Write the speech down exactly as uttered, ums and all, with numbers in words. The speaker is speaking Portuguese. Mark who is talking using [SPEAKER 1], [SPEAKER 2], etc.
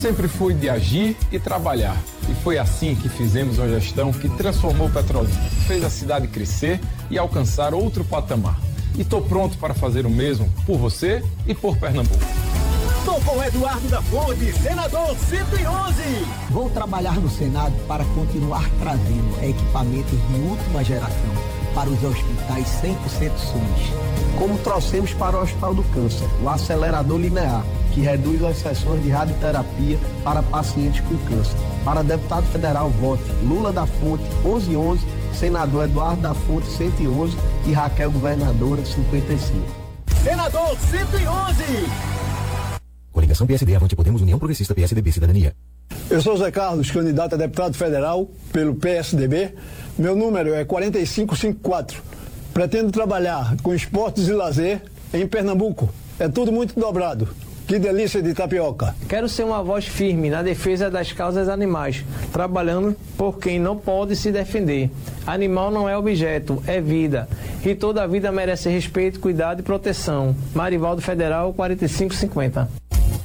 [SPEAKER 1] Sempre foi de agir e trabalhar. E foi assim que fizemos uma gestão que transformou Petrolina, fez a cidade crescer e alcançar outro patamar. E estou pronto para fazer o mesmo por você e por Pernambuco.
[SPEAKER 2] Estou com Eduardo da Fonte, senador cento e onze.
[SPEAKER 3] Vou trabalhar no Senado para continuar trazendo equipamentos de última geração para os hospitais cem por cento SUS. Como trouxemos para o Hospital do Câncer, o acelerador linear, que reduz as sessões de radioterapia para pacientes com câncer. Para deputado federal, vote Lula da Fonte, onze onze, senador Eduardo da Fonte, cento e onze e Raquel, governadora, cinquenta e cinco.
[SPEAKER 2] Senador cento e onze.
[SPEAKER 4] Coligação P S D, Avante Podemos, União Progressista, P S D B, Cidadania.
[SPEAKER 5] Eu sou Zé Carlos, candidato a deputado federal pelo P S D B. Meu número é quatro cinco cinco quatro. Pretendo trabalhar com esportes e lazer em Pernambuco. É tudo muito dobrado. Que delícia de tapioca.
[SPEAKER 6] Quero ser uma voz firme na defesa das causas animais, trabalhando por quem não pode se defender. Animal não é objeto, é vida. E toda vida merece respeito, cuidado e proteção. Marivaldo Federal, quatro cinco cinquenta.